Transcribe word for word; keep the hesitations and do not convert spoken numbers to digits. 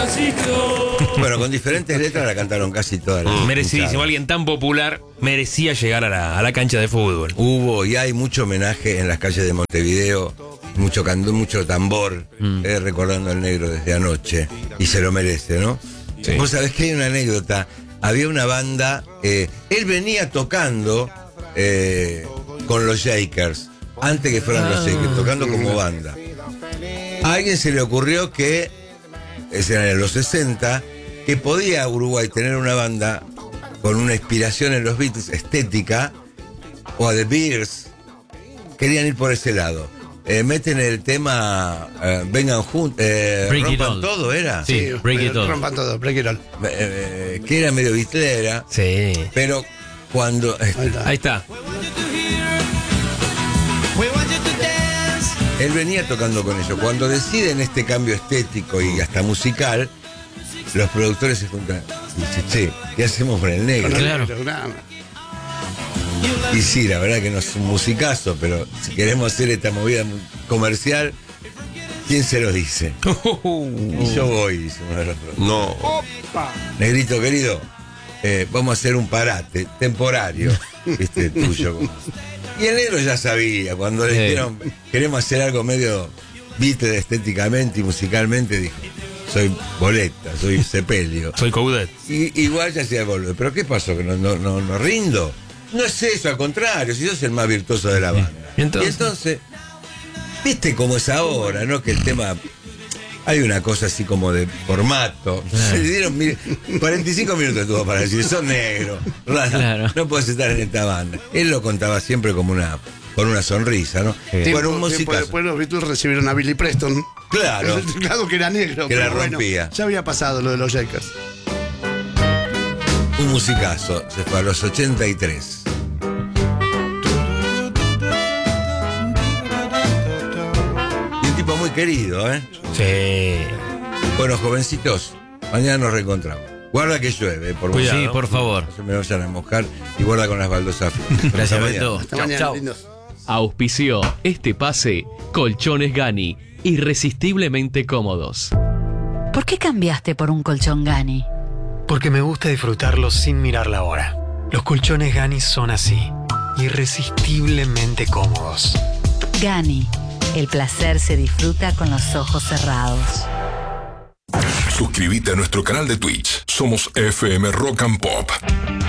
Bueno, con diferentes letras la cantaron casi todas. Mm. Merecidísimo, alguien tan popular merecía llegar a la, a la cancha de fútbol. Hubo y hay mucho homenaje en las calles de Montevideo, mucho candú, mucho tambor, mm. eh, recordando al negro desde anoche, y se lo merece, ¿no? Sí. Vos sabés que hay una anécdota, había una banda, eh, él venía tocando eh, con los Shakers, antes que fueran ah, los Shakers, tocando como banda. A alguien se le ocurrió que, ese era en los sesenta, que podía Uruguay tener una banda con una inspiración en los Beatles, estética, o a The Bears. Querían ir por ese lado. Eh, meten el tema eh, vengan juntos, eh, rompan todo, ¿era? Sí, sí, break it all. Rompan todo, break it all. Eh, eh, que era medio bitlera. Sí. Pero cuando... Ahí está. Ahí está. Él venía tocando con ellos. Cuando deciden este cambio estético y hasta musical, los productores se juntan. Dicen, che, ¿qué hacemos con el negro? Claro. Y sí, la verdad que no es un musicazo, pero si queremos hacer esta movida comercial, ¿quién se lo dice? Y yo voy, dice uno de los productores. No. Negrito querido, eh, vamos a hacer un parate temporario, este tuyo. Y el negro ya sabía, cuando le dijeron, queremos hacer algo medio Beatles estéticamente y musicalmente, dijo, soy boleta, soy sepelio. Soy Coudet. Y, igual ya hacía el boludo. ¿Pero qué pasó? ¿Que no, no, no, no rindo? No es eso, al contrario, si sos el más virtuoso de la banda. ¿Y entonces? Y entonces, viste cómo es ahora, ¿no? Que el tema... Hay una cosa así como de formato. Claro. Se le dieron mil, cuarenta y cinco minutos tuvo para decir, sos negro, rara, claro. No puedes estar en esta banda. Él lo contaba siempre como una, con una sonrisa, ¿no? Sí. Con un musicazo. Después los Beatles recibieron a Billy Preston. Claro. Claro que era negro. Que pero la rompía. Bueno, ya había pasado lo de los Shakers. Un musicazo, se fue a los ochenta y tres. Y un tipo muy querido, ¿eh? Sí. Bueno, jovencitos, mañana nos reencontramos. Guarda que llueve, por favor. Sí, por favor. No se me vayan a mojar y guarda con las baldosas. Gracias, Beto. Hasta mañana, chau, chau. Auspició este pase Colchones Gani, irresistiblemente cómodos. ¿Por qué cambiaste por un colchón Gani? Porque me gusta disfrutarlo sin mirar la hora. Los colchones Gani son así, irresistiblemente cómodos. Gani, el placer se disfruta con los ojos cerrados. Suscríbete a nuestro canal de Twitch. Somos F M Rock and Pop.